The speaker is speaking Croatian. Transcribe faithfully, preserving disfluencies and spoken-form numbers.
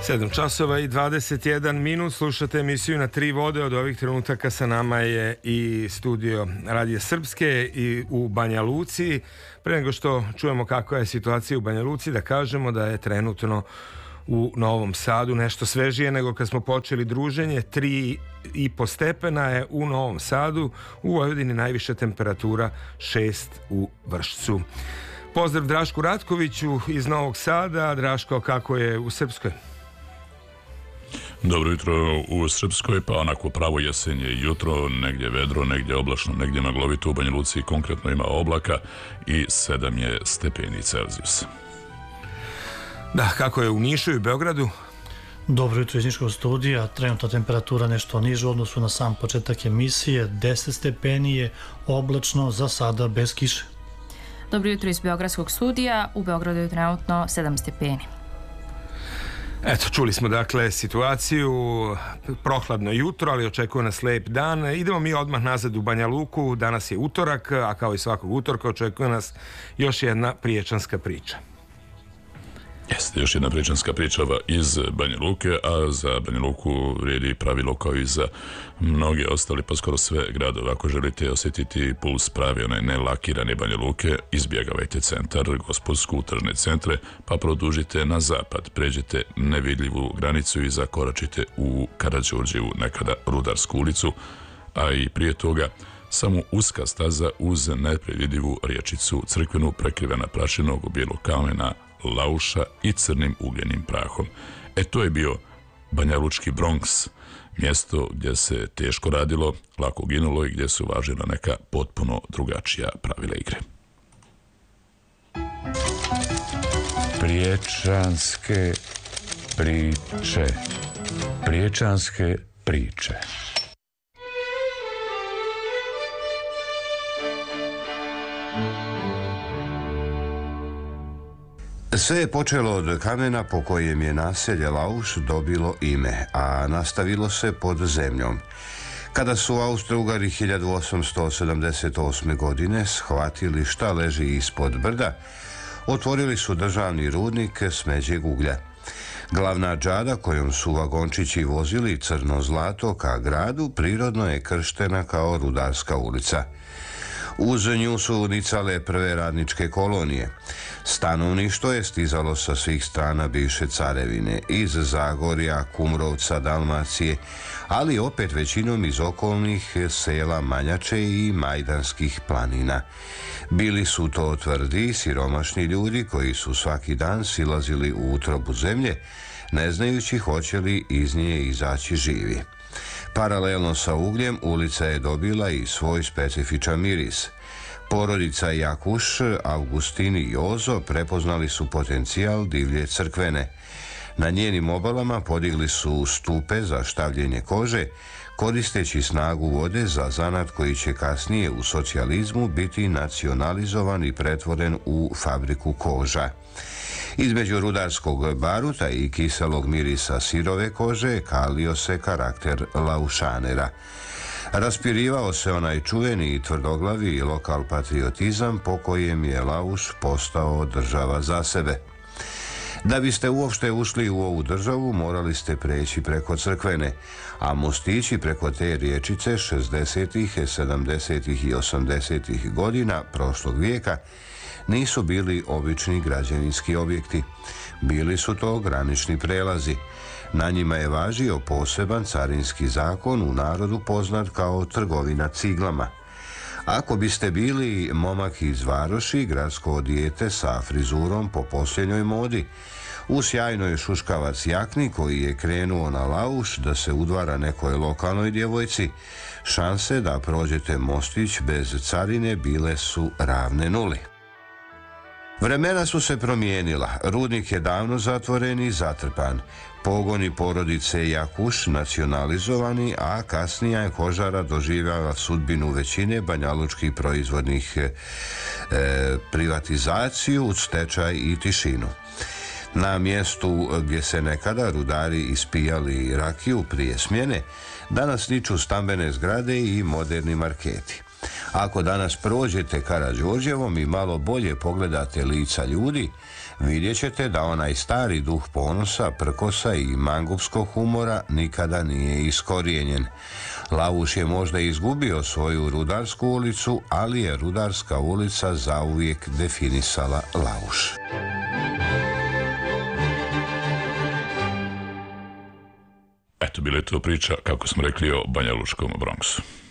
sedam časova i dvadeset jedan minut, slušate emisiju Na tri vode. Od ovih trenutaka sa nama je i studio Radija Srpske i u Banja Luci. Pre nego što čujemo kakva je situacija u Banja Luci, da kažemo da je trenutno u Novom Sadu nešto svežije nego kad smo počeli druženje. Tri i po stepena je u Novom Sadu, u Vojvodini najviša temperatura šest u Vršcu. Pozdrav Drašku Ratkoviću iz Novog Sada. Draško, kako je u Srpskoj? Dobro jutro u Srpskoj, pa onako pravo jesenje jutro, negdje vedro, negdje oblačno, negdje maglovito. U Banja Luci konkretno ima oblaka i sedam je stepeni Celzijusa. Da, kako je u Nišu i Beogradu? Dobro jutro iz Niškog studija, trenutna temperatura nešto niža u odnosu na sam početak emisije, deset stepeni je, oblačno, za sada bez kiše. Dobro jutro iz Beogradskog studija, u Beogradu je trenutno sedam stepeni. Eto, čuli smo dakle situaciju, prohladno jutro, ali očekuje nas lep dan. Idemo mi odmah nazad u Banja Luku, danas je utorak, a kao i svakog utorka očekuje nas još jedna priječanska priča. Jeste, još jedna priječanska pričava iz Banja Luke, a za Banja Luku vrijedi pravilo kao i za mnoge ostali, pa skoro sve gradove. Ako želite osjetiti puls pravi, onaj nelakirane Banja Luke, izbjegavajte centar, gospodsku, tržne centre, pa produžite na zapad, pređite nevidljivu granicu i zakoračite u Karađorđevu, nekada Rudarsku ulicu, a i prije toga samo uska staza uz nepredvidivu riječicu crkvenu prekrivena prašinog bijelog kamena, lauša i crnim ugljenim prahom. E, to je bio Banjalučki Bronx, mjesto gdje se teško radilo, lako ginulo i gdje su važila neka potpuno drugačija pravila igre. Priječanske priče. Priječanske priče. Sve je počelo od kamena po kojem je naselje Lauš dobilo ime, a nastavilo se pod zemljom. Kada su Austro-Ugari hiljadu osamsto sedamdeset osme. godine shvatili šta leži ispod brda, otvorili su državni rudnik smeđeg uglja. Glavna džada kojom su vagončići vozili crno zlato ka gradu prirodno je krštena kao Rudarska ulica. Uz nju su nicale prve radničke kolonije. Stanovništvo je stizalo sa svih strana bivše carevine, iz Zagorja, Kumrovca, Dalmacije, ali opet većinom iz okolnih sela Manjače i Majdanskih planina. Bili su to tvrdi, siromašni ljudi koji su svaki dan silazili u utrobu zemlje, ne znajući hoće li iz nje izaći živi. Paralelno sa ugljem ulica je dobila i svoj specifičan miris. Porodica Jakuš, Augustin i Jozo prepoznali su potencijal divlje crkvene. Na njenim obalama podigli su stupe za štavljenje kože, koristeći snagu vode za zanat koji će kasnije u socijalizmu biti nacionalizovan i pretvoren u fabriku koža. Između rudarskog baruta i kiselog mirisa sirove kože kalio se karakter laušanera. Raspirivao se onaj čuveni i tvrdoglavi lokal patriotizam po kojem je Lauš postao država za sebe. Da biste uopšte ušli u ovu državu, morali ste preći preko crkvene, a mostići preko te riječice šezdesetih, sedamdesetih i osamdesetih godina prošlog vijeka nisu bili obični građevinski objekti. Bili su to granični prelazi. Na njima je važio poseban carinski zakon, u narodu poznat kao trgovina ciglama. Ako biste bili momak iz varoši, gradsko dijete sa frizurom po posljednjoj modi, u sjajnoj šuškavac jakni koji je krenuo na Lauš da se udvara nekoj lokalnoj djevojci, šanse da prođete mostić bez carine bile su ravne nuli. Vremena su se promijenila, rudnik je davno zatvoren i zatrpan, pogoni porodice Jakuš nacionalizovani, a kasnija je kožara doživjela sudbinu većine banjalučkih proizvodnih e, privatizaciju, stečaj i tišinu. Na mjestu gdje se nekada rudari ispijali rakiju prije smjene, danas niču stambene zgrade i moderni marketi. Ako danas prođete Karađorđevom i malo bolje pogledate lica ljudi, vidjet ćete da onaj stari duh ponosa, prkosa i mangupskog humora nikada nije iskorijenjen. Lauš je možda izgubio svoju Rudarsku ulicu, ali je Rudarska ulica zauvijek definisala Lauš. Eto, bila je to priča, kako smo rekli, o Banjalučkom Bronxu.